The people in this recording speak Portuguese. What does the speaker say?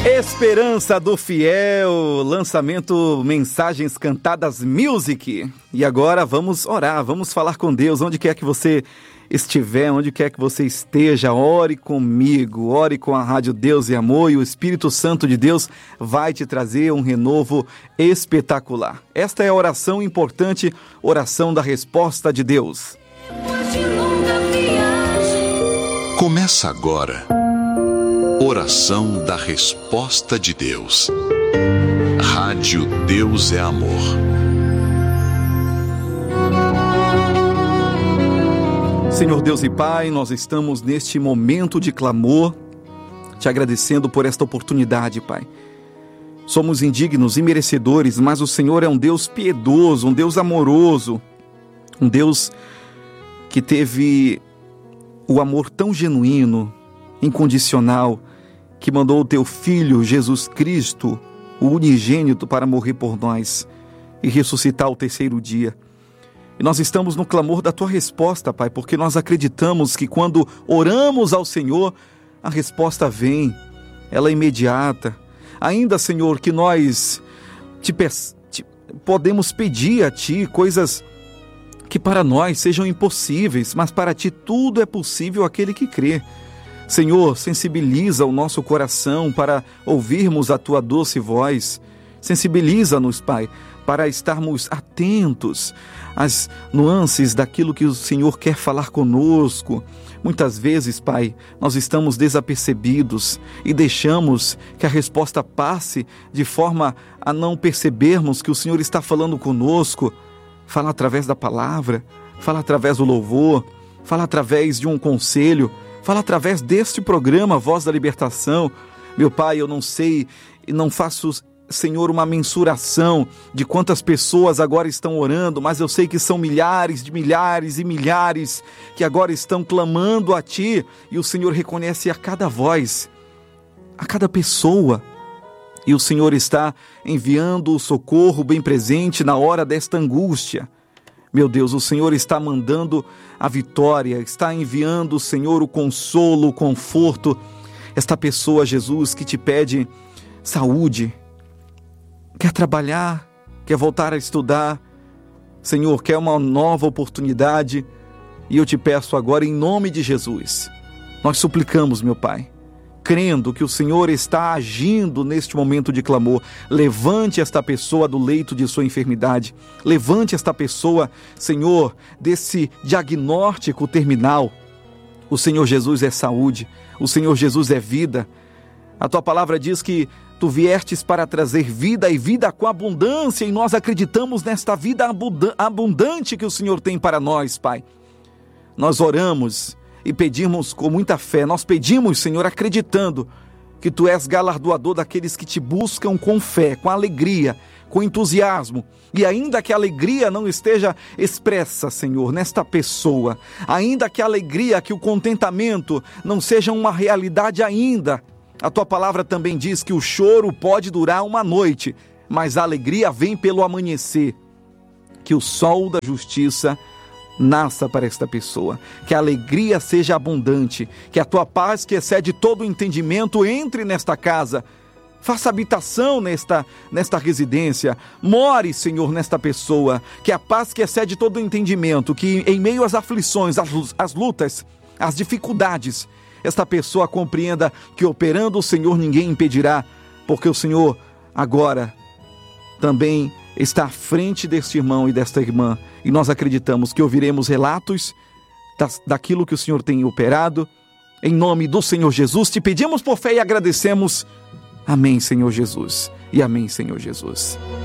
Esperança do Fiel, lançamento Mensagens Cantadas Music. E agora vamos orar, vamos falar com Deus, onde quer que você estiver, onde quer que você esteja, ore comigo, ore com a Rádio Deus e Amor, e o Espírito Santo de Deus vai te trazer um renovo espetacular. Esta é a oração importante, oração da resposta de Deus. Começa agora. Oração da resposta de Deus. Rádio Deus é Amor. Senhor Deus e Pai, nós estamos neste momento de clamor, te agradecendo por esta oportunidade, Pai. Somos indignos e merecedores, mas o Senhor é um Deus piedoso, um Deus amoroso, um Deus que teve o amor tão genuíno, incondicional, que mandou o teu Filho, Jesus Cristo, o unigênito, para morrer por nós e ressuscitar ao terceiro dia. E nós estamos no clamor da tua resposta, Pai, porque nós acreditamos que quando oramos ao Senhor, a resposta vem, ela é imediata. Ainda, Senhor, que nós podemos pedir a Ti coisas que para nós sejam impossíveis, mas para Ti tudo é possível aquele que crê. Senhor, sensibiliza o nosso coração para ouvirmos a Tua doce voz. Sensibiliza-nos, Pai, para estarmos atentos às nuances daquilo que o Senhor quer falar conosco. Muitas vezes, Pai, nós estamos desapercebidos e deixamos que a resposta passe de forma a não percebermos que o Senhor está falando conosco. Fala através da palavra, fala através do louvor, fala através de um conselho, fala através deste programa, Voz da Libertação. Meu Pai, eu não sei e não faço, Senhor, uma mensuração de quantas pessoas agora estão orando, mas eu sei que são milhares de milhares e milhares que agora estão clamando a Ti, e o Senhor reconhece a cada voz, a cada pessoa, e o Senhor está enviando o socorro bem presente na hora desta angústia. Meu Deus, o Senhor está mandando a vitória, está enviando, Senhor, o consolo, o conforto. Esta pessoa, Jesus, que te pede saúde, quer trabalhar, quer voltar a estudar, Senhor, quer uma nova oportunidade, e eu te peço agora, em nome de Jesus, nós suplicamos, meu Pai, crendo que o Senhor está agindo neste momento de clamor. Levante esta pessoa do leito de sua enfermidade, levante esta pessoa, Senhor, desse diagnóstico terminal. O Senhor Jesus é saúde, o Senhor Jesus é vida. A Tua palavra diz que Tu viestes para trazer vida e vida com abundância, e nós acreditamos nesta vida abundante que o Senhor tem para nós, Pai. Nós oramos e pedimos com muita fé, nós pedimos, Senhor, acreditando que Tu és galardoador daqueles que Te buscam com fé, com alegria, com entusiasmo. E ainda que a alegria não esteja expressa, Senhor, nesta pessoa, ainda que a alegria, que o contentamento não seja uma realidade ainda, a Tua palavra também diz que o choro pode durar uma noite, mas a alegria vem pelo amanhecer. Que o sol da justiça nasça para esta pessoa, que a alegria seja abundante, que a Tua paz, que excede todo o entendimento, entre nesta casa, faça habitação nesta residência, more, Senhor, nesta pessoa, que a paz que excede todo o entendimento, que em meio às aflições, às lutas, às dificuldades, esta pessoa compreenda que operando o Senhor ninguém impedirá, porque o Senhor agora também está à frente deste irmão e desta irmã, e nós acreditamos que ouviremos relatos daquilo que o Senhor tem operado. Em nome do Senhor Jesus, te pedimos por fé e agradecemos. Amém, Senhor Jesus, e amém, Senhor Jesus.